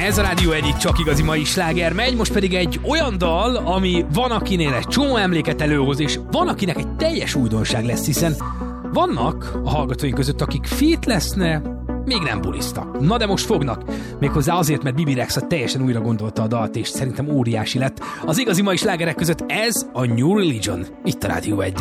Ez a Rádió Egy, csak igazi mai sláger megy, most pedig egy olyan dal, ami van akinél egy csomó emléket előhoz, és van akinek egy teljes újdonság lesz, hiszen vannak a hallgatóink között, akik fit leszne, még nem buliztak. Na de most fognak. Méghozzá azért, mert Bibi Rexha teljesen újra gondolta a dalt, és szerintem óriási lett. Az igazi mai slágerek között ez a New Religion. Itt a Rádió Egy.